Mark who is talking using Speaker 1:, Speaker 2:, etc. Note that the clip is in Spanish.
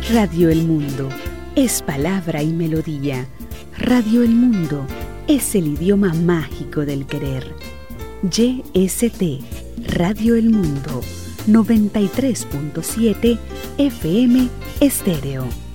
Speaker 1: Radio El Mundo es palabra y melodía. Radio El Mundo es el idioma mágico del querer. YST, Radio El Mundo, 93.7 FM Estéreo.